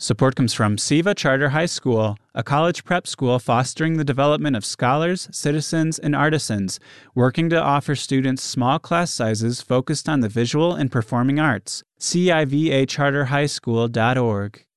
Support comes from SIVA Charter High School, a college prep school fostering the development of scholars, citizens, and artisans, working to offer students small class sizes focused on the visual and performing arts. CIVAcharterhighschool.org.